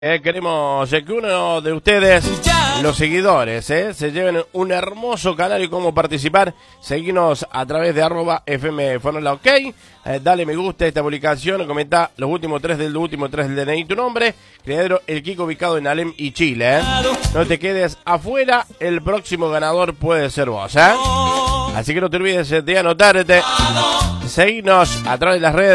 Queremos que uno de ustedes, los seguidores, se lleven un hermoso canal y cómo participar. Seguinos a través de @FMFonola, ok. Dale me gusta a esta publicación, comenta los últimos tres del DNI, tu nombre. Criadero El Kiko, ubicado en Alem y Chile. No te quedes afuera, el próximo ganador puede ser vos. Así que no te olvides de anotarte. Seguinos a través de las redes.